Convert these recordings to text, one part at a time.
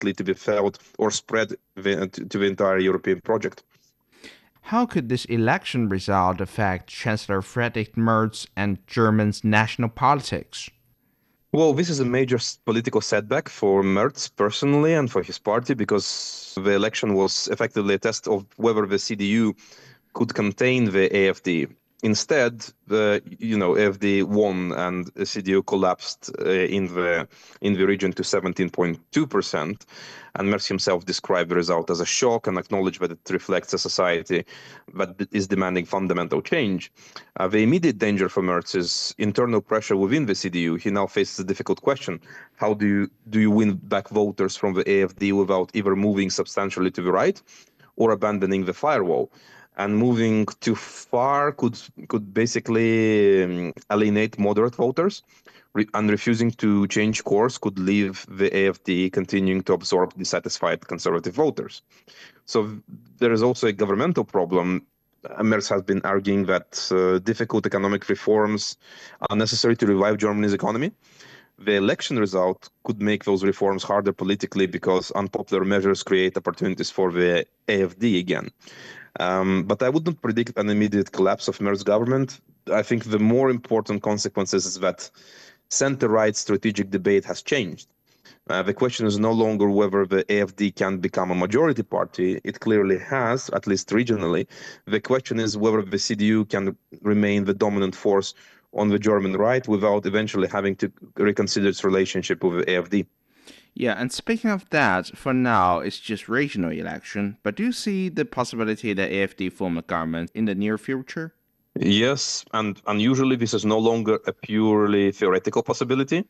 likely to be felt or spread to the entire European project. How could this election result affect Chancellor Friedrich Merz and Germany's national politics? Well, this is a major political setback for Merz personally and for his party, because the election was effectively a test of whether the CDU could contain the AfD. Instead, the AfD won and the CDU collapsed in the region to 17.2%. And Merz himself described the result as a shock and acknowledged that it reflects a society that is demanding fundamental change. The immediate danger for Merz is internal pressure within the CDU. He now faces a difficult question: how do you win back voters from the AfD without either moving substantially to the right or abandoning the firewall? And moving too far could basically alienate moderate voters, and refusing to change course could leave the AfD continuing to absorb dissatisfied conservative voters. So there is also a governmental problem. Merz has been arguing that difficult economic reforms are necessary to revive Germany's economy. The election result could make those reforms harder politically because unpopular measures create opportunities for the AfD again. But I wouldn't predict an immediate collapse of Merz's government. I think the more important consequences is that center-right strategic debate has changed. The question is no longer whether the AfD can become a majority party. It clearly has, at least regionally. The question is whether the CDU can remain the dominant force on the German right without eventually having to reconsider its relationship with the AfD. Yeah, and speaking of that, for now, it's just regional election, but do you see the possibility that AfD form a government in the near future? Yes, and unusually this is no longer a purely theoretical possibility.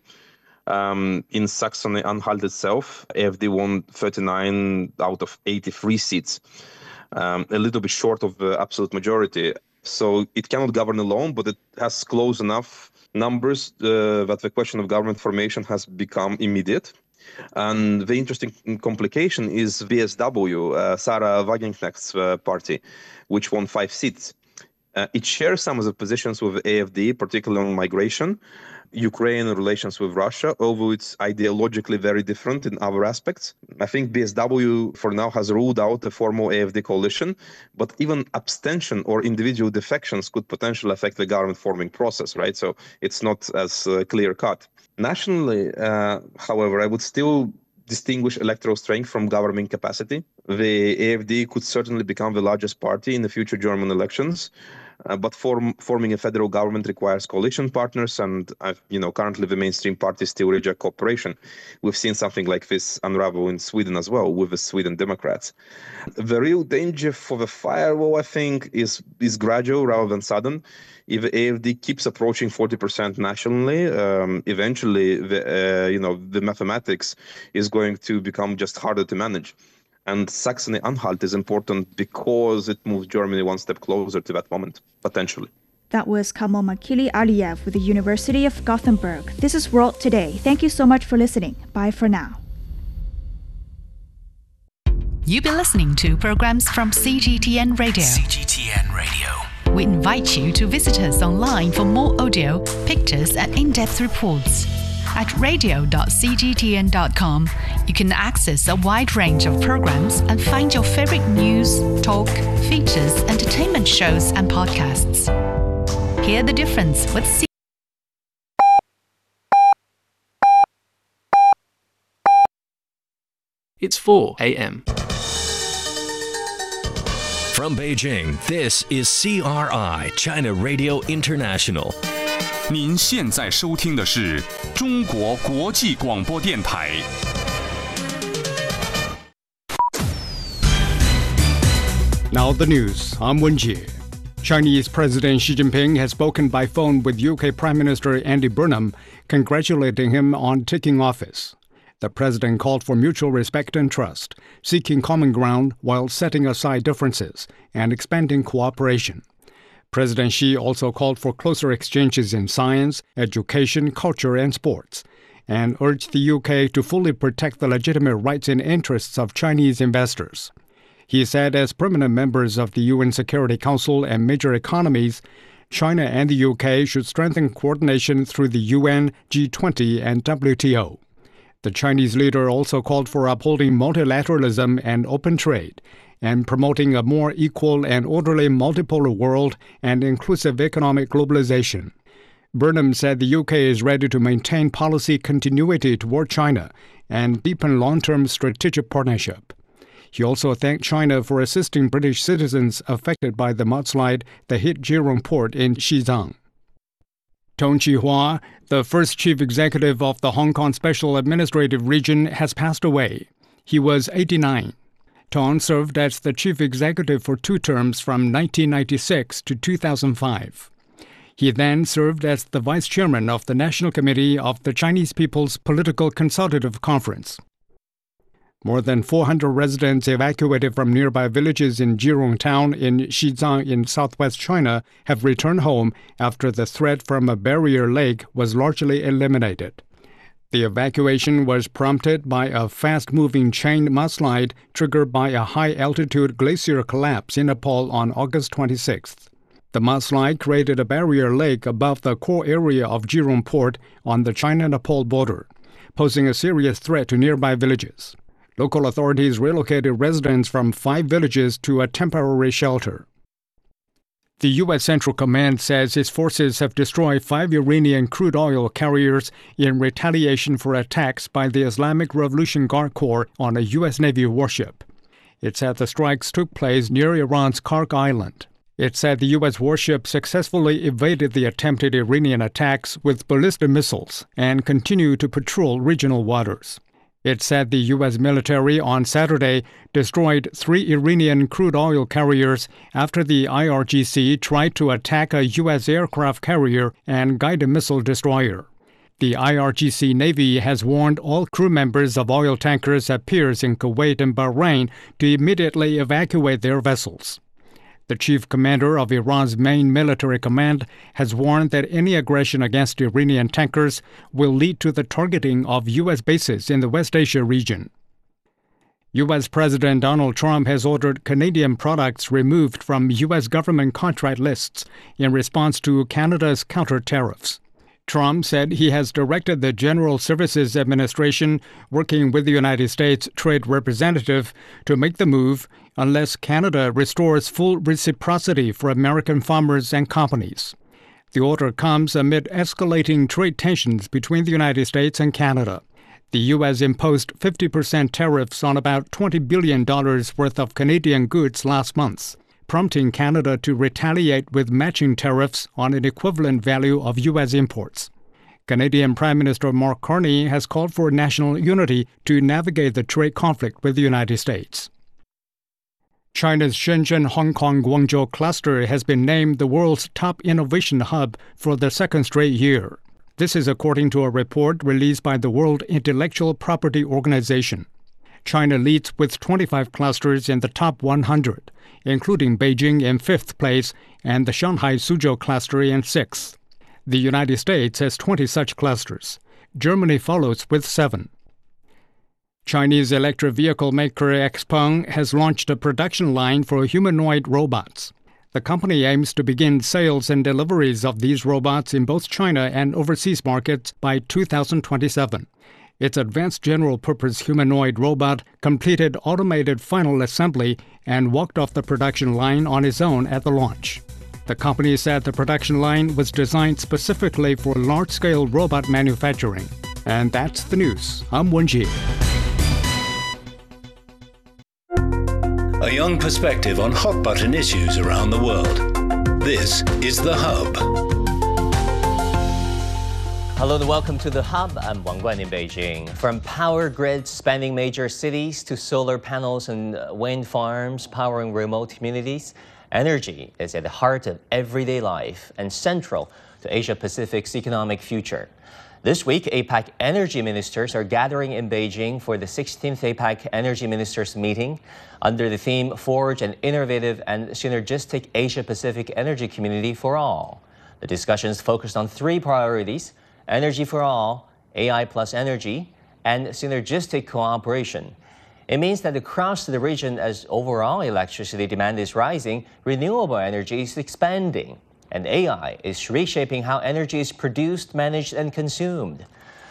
In Saxony-Anhalt itself, AfD won 39 out of 83 seats, a little bit short of the absolute majority. So it cannot govern alone, but it has close enough numbers that the question of government formation has become immediate. And the interesting complication is BSW, Sarah Wagenknecht's party, which won 5 seats. It shares some of the positions with AfD, particularly on migration, Ukraine and relations with Russia, although it's ideologically very different in other aspects. I think BSW for now has ruled out a formal AfD coalition, but even abstention or individual defections could potentially affect the government forming process, right? So it's not as clear cut. Nationally, however, I would still distinguish electoral strength from governing capacity. The AfD could certainly become the largest party in the future German elections, but forming a federal government requires coalition partners, and currently the mainstream parties still reject cooperation. We've seen something like this unravel in Sweden as well, with the Sweden Democrats. The real danger for the firewall, I think, is gradual rather than sudden. If the AfD keeps approaching 40% nationally, eventually the mathematics is going to become just harder to manage. And Saxony-Anhalt is important because it moves Germany one step closer to that moment, potentially. That was Kamil Makili-Aliev with the University of Gothenburg. This is World Today. Thank you so much for listening. Bye for now. You've been listening to programs from CGTN Radio. CGTN Radio. We invite you to visit us online for more audio, pictures, and in-depth reports. At radio.cgtn.com, you can access a wide range of programs and find your favorite news, talk, features, entertainment shows, and podcasts. Hear the difference with It's 4 a.m. From Beijing, this is CRI, China Radio International. 您现在收听的是中国国际广播电台。 Now the news. I'm Wenjie. Chinese President Xi Jinping has spoken by phone with UK Prime Minister Andy Burnham, congratulating him on taking office. The president called for mutual respect and trust, seeking common ground while setting aside differences and expanding cooperation. President Xi also called for closer exchanges in science, education, culture, and sports, and urged the UK to fully protect the legitimate rights and interests of Chinese investors. He said as permanent members of the UN Security Council and major economies, China and the UK should strengthen coordination through the UN, G20, and WTO. The Chinese leader also called for upholding multilateralism and open trade, and promoting a more equal and orderly multipolar world and inclusive economic globalization. Burnham said the UK is ready to maintain policy continuity toward China and deepen long-term strategic partnership. He also thanked China for assisting British citizens affected by the mudslide that hit Jurong Port in Xizang. Tong Chihua, the first chief executive of the Hong Kong Special Administrative Region, has passed away. He was 89. Tong served as the chief executive for 2 terms from 1996 to 2005. He then served as the vice chairman of the National Committee of the Chinese People's Political Consultative Conference. More than 400 residents evacuated from nearby villages in Jurong Town in Xizang in southwest China have returned home after the threat from a barrier lake was largely eliminated. The evacuation was prompted by a fast-moving chain mudslide triggered by a high-altitude glacier collapse in Nepal on August 26th. The mudslide created a barrier lake above the core area of Jurong Port on the China-Nepal border, posing a serious threat to nearby villages. Local authorities relocated residents from 5 villages to a temporary shelter. The U.S. Central Command says its forces have destroyed 5 Iranian crude oil carriers in retaliation for attacks by the Islamic Revolution Guard Corps on a U.S. Navy warship. It said the strikes took place near Iran's Kark Island. It said the U.S. warship successfully evaded the attempted Iranian attacks with ballistic missiles and continued to patrol regional waters. It said the U.S. military on Saturday destroyed 3 Iranian crude oil carriers after the IRGC tried to attack a U.S. aircraft carrier and guided missile destroyer. The IRGC Navy has warned all crew members of oil tankers at piers in Kuwait and Bahrain to immediately evacuate their vessels. The chief commander of Iran's main military command has warned that any aggression against Iranian tankers will lead to the targeting of U.S. bases in the West Asia region. U.S. President Donald Trump has ordered Canadian products removed from U.S. government contract lists in response to Canada's counter-tariffs. Trump said he has directed the General Services Administration, working with the United States Trade Representative, to make the move unless Canada restores full reciprocity for American farmers and companies. The order comes amid escalating trade tensions between the United States and Canada. The U.S. imposed 50% tariffs on about $20 billion worth of Canadian goods last month, prompting Canada to retaliate with matching tariffs on an equivalent value of U.S. imports. Canadian Prime Minister Mark Carney has called for national unity to navigate the trade conflict with the United States. China's Shenzhen-Hong Kong-Guangzhou cluster has been named the world's top innovation hub for the 2nd straight year. This is according to a report released by the World Intellectual Property Organization. China leads with 25 clusters in the top 100, including Beijing in 5th place and the Shanghai Suzhou cluster in 6th. The United States has 20 such clusters. Germany follows with 7. Chinese electric vehicle maker XPeng has launched a production line for humanoid robots. The company aims to begin sales and deliveries of these robots in both China and overseas markets by 2027. Its advanced general-purpose humanoid robot completed automated final assembly and walked off the production line on its own at the launch. The company said the production line was designed specifically for large-scale robot manufacturing. And that's the news. I'm Wenjie. A young perspective on hot-button issues around the world. This is The Hub. Hello and welcome to The Hub. I'm Wang Guan in Beijing. From power grids spanning major cities to solar panels and wind farms powering remote communities, energy is at the heart of everyday life and central to Asia-Pacific's economic future. This week, APAC energy ministers are gathering in Beijing for the 16th APAC Energy Ministers meeting under the theme Forge an Innovative and Synergistic Asia-Pacific Energy Community for All. The discussions focused on 3 priorities: energy for all, AI plus energy, and synergistic cooperation. It means that across the region, as overall electricity demand is rising, renewable energy is expanding, and AI is reshaping how energy is produced, managed, and consumed.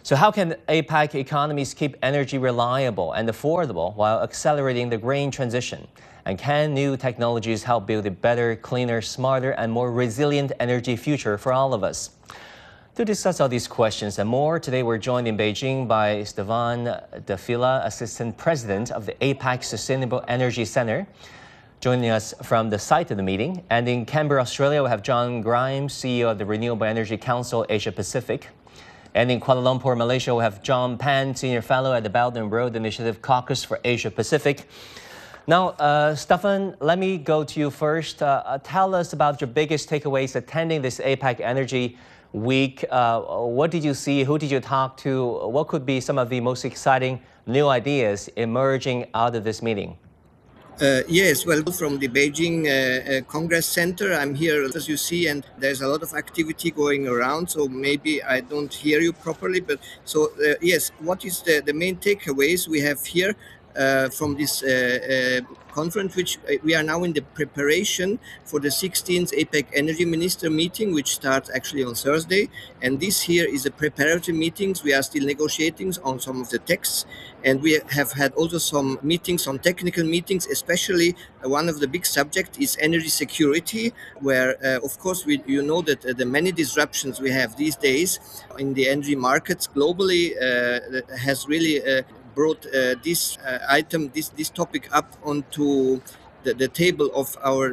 So how can APAC economies keep energy reliable and affordable while accelerating the green transition? And can new technologies help build a better, cleaner, smarter, and more resilient energy future for all of us? To discuss all these questions and more, today we're joined in Beijing by Stefan Davila, Assistant President of the APAC Sustainable Energy Center, joining us from the site of the meeting. And in Canberra, Australia, we have John Grimes, CEO of the Renewable Energy Council Asia Pacific. And in Kuala Lumpur, Malaysia, we have John Pan, Senior Fellow at the Belt and Road Initiative Caucus for Asia Pacific. Now, Stefan, let me go to you first. Tell us about your biggest takeaways attending this APAC Energy Week. What did you see? Who did you talk to? What could be some of the most exciting new ideas emerging out of this meeting? Yes, well, from the Beijing Congress Center, I'm here, as you see, and there's a lot of activity going around, so maybe I don't hear you properly. But so, yes, what is the main takeaways we have here from this conference, which we are now in the preparation for the 16th APEC Energy Minister meeting, which starts actually on Thursday. And this here is a preparatory meetings. We are still negotiating on some of the texts. And we have had also some meetings, some technical meetings, especially one of the big subjects is energy security, where, of course, you know that the many disruptions we have these days in the energy markets globally has really brought this topic up onto the table of our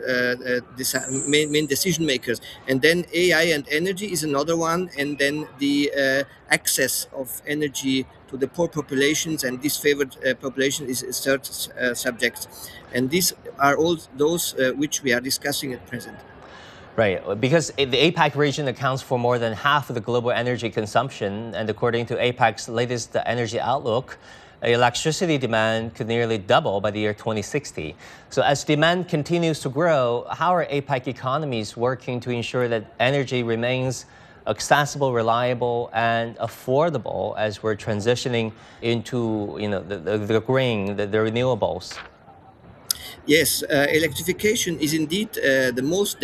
main decision makers. And then AI and energy is another one, and then the access of energy to the poor populations and disfavored population is a third subject. And these are all those which we are discussing at present. Right, because the APAC region accounts for more than half of the global energy consumption, and according to APAC's latest energy outlook, electricity demand could nearly double by the year 2060. So as demand continues to grow, how are APAC economies working to ensure that energy remains accessible, reliable, and affordable as we're transitioning into the green, the renewables? Yes, electrification is indeed the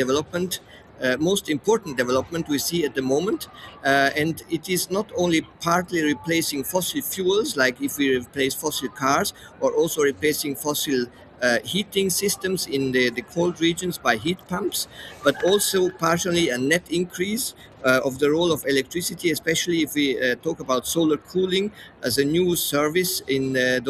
most important development we see at the moment, and it is not only partly replacing fossil fuels, like if we replace fossil cars, or also replacing fossil heating systems in the cold regions by heat pumps, but also partially a net increase of the role of electricity, especially if we talk about solar cooling as a new service in in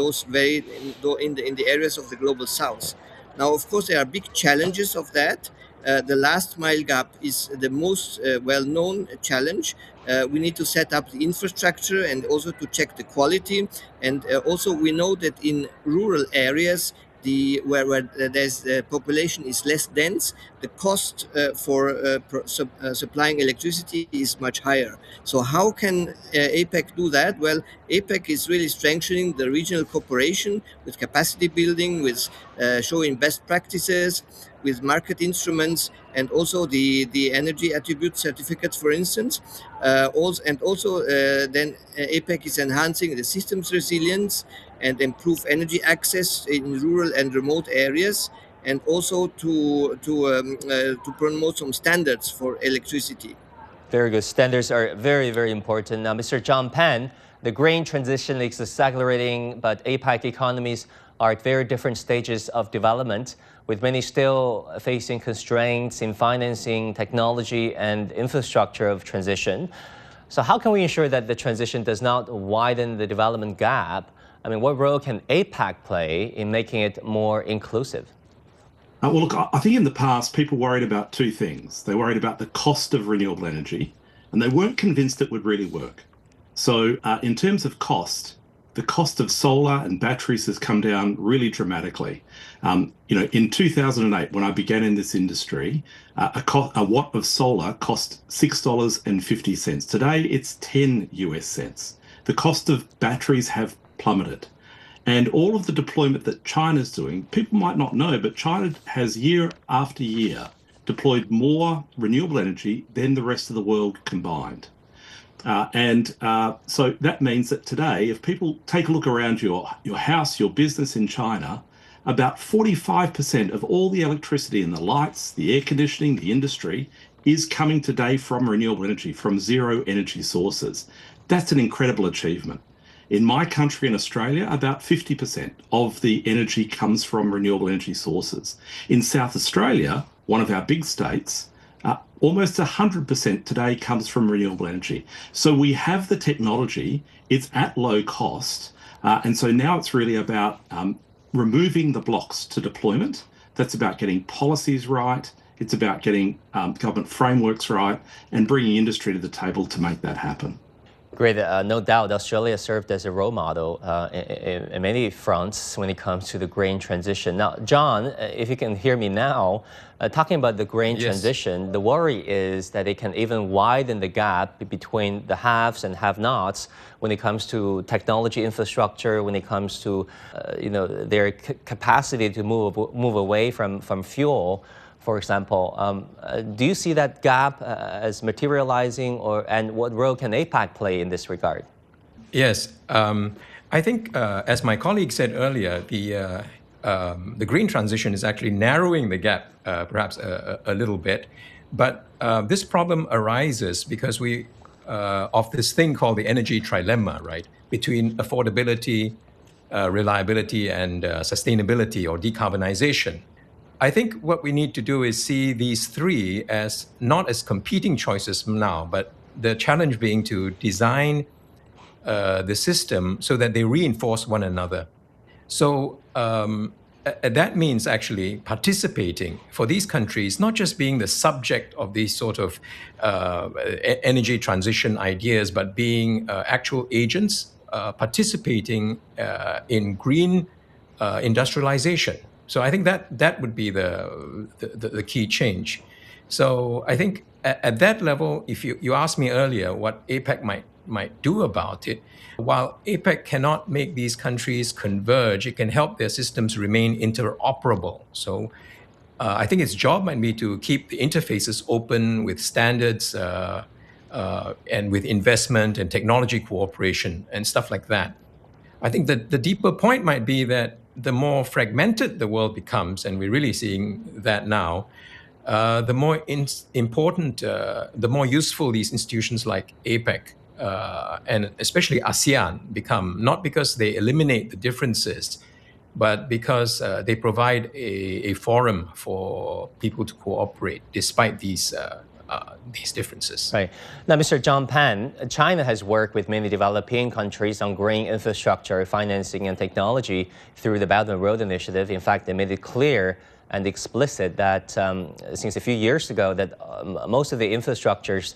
the areas of the global south. Now, of course, there are big challenges of that. The last mile gap is the most well-known challenge. We need to set up the infrastructure and also to check the quality. And also we know that in rural areas, where there's the population is less dense, the cost for supplying electricity is much higher. So how can APEC do that? Well, APEC is really strengthening the regional cooperation with capacity building, with showing best practices, with market instruments, and also the energy attribute certificates, for instance. Then APEC is enhancing the system's resilience and improve energy access in rural and remote areas, and also to promote some standards for electricity. Very good. Standards are very, very important. Now, Mr. John Pan, the green transition is accelerating, but APAC economies are at very different stages of development, with many still facing constraints in financing, technology, and infrastructure of transition. So how can we ensure that the transition does not widen the development gap? I mean, what role can APAC play in making it more inclusive? Well, look, I think in the past, people worried about two things. They worried about the cost of renewable energy, and they weren't convinced it would really work. So in terms of cost, the cost of solar and batteries has come down really dramatically. In 2008, when I began in this industry, a watt of solar cost $6.50. Today, it's 10 US cents. The cost of batteries have plummeted. And all of the deployment that China's doing, people might not know, but China has year after year deployed more renewable energy than the rest of the world combined. So that means that today, if people take a look around your house, your business in China, about 45% of all the electricity and the lights, the air conditioning, the industry is coming today from renewable energy, from zero energy sources. That's an incredible achievement. In my country, in Australia, about 50% of the energy comes from renewable energy sources. In South Australia, one of our big states, almost 100% today comes from renewable energy. So we have the technology, it's at low cost, and so now it's really about removing the blocks to deployment. That's about getting policies right, it's about getting government frameworks right, and bringing industry to the table to make that happen. Great. No doubt, Australia served as a role model in many fronts when it comes to the green transition. Now, John, if you can hear me now, talking about the green transition, the worry is that it can even widen the gap between the haves and have-nots when it comes to technology infrastructure, when it comes to their capacity to move away from fuel. For example, do you see that gap as materializing, and what role can APAC play in this regard? Yes, I think, as my colleague said earlier, the green transition is actually narrowing the gap, perhaps a little bit. But this problem arises because of this thing called the energy trilemma, right? Between affordability, reliability, and sustainability or decarbonization. I think what we need to do is see these three as not as competing choices now, but the challenge being to design the system so that they reinforce one another. So that means actually participating for these countries, not just being the subject of these sort of energy transition ideas, but being actual agents participating in green industrialization. So I think that would be the key change. So I think at that level, if you asked me earlier what APEC might do about it, while APEC cannot make these countries converge, it can help their systems remain interoperable. So I think its job might be to keep the interfaces open with standards and with investment and technology cooperation and stuff like that. I think that the deeper point might be that the more fragmented the world becomes, and we're really seeing that now, the more important, the more useful these institutions like APEC and especially ASEAN become, not because they eliminate the differences, but because they provide a forum for people to cooperate despite these differences. Right. Now, Mr. John Pan, China has worked with many developing countries on green infrastructure, financing, and technology through the Belt and Road Initiative. In fact, they made it clear and explicit that since a few years ago that most of the infrastructures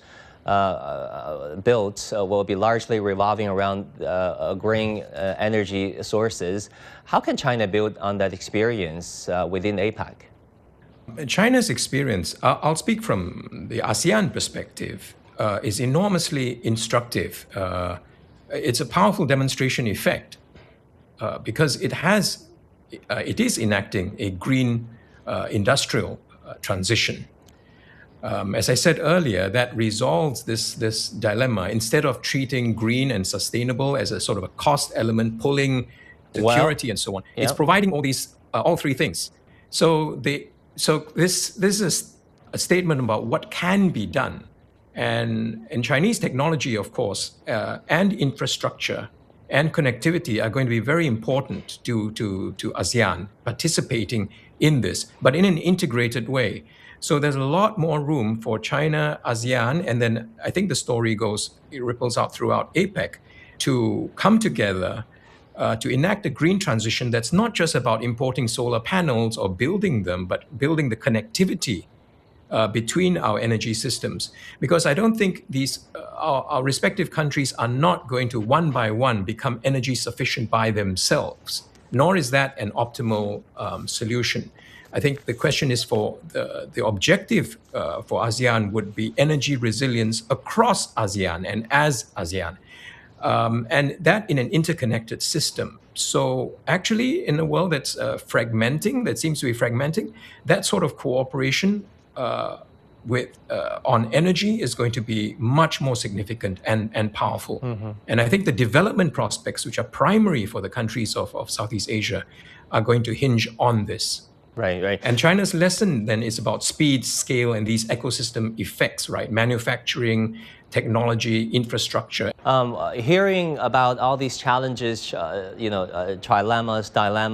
built will be largely revolving around green energy sources. How can China build on that experience within APAC? China's experience, I'll speak from the ASEAN perspective, is enormously instructive. It's a powerful demonstration effect because it is enacting a green industrial transition. As I said earlier, that resolves this dilemma. Instead of treating green and sustainable as a sort of a cost element, pulling security and so on, it's providing all three things. So this is a statement about what can be done. And Chinese technology, of course, and infrastructure and connectivity are going to be very important to ASEAN participating in this, but in an integrated way. So there's a lot more room for China, ASEAN, and then I think the story it ripples out throughout APEC to come together to enact a green transition that's not just about importing solar panels or building them, but building the connectivity between our energy systems. Because I don't think our respective countries are not going to one by one become energy sufficient by themselves, nor is that an optimal solution. I think the question is for the objective for ASEAN would be energy resilience across ASEAN and as ASEAN. And that in an interconnected system. So actually, in a world that's that seems to be fragmenting, that sort of cooperation on energy is going to be much more significant and powerful. Mm-hmm. And I think the development prospects, which are primary for the countries of Southeast Asia, are going to hinge on this. Right. And China's lesson then is about speed, scale, and these ecosystem effects, right? Manufacturing, technology, infrastructure. Hearing about all these challenges, trilemmas, dilemmas,